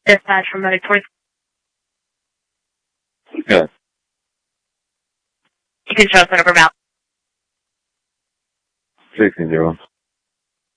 Dispatch from Medic 4. Okay. You can show us whatever about. 60.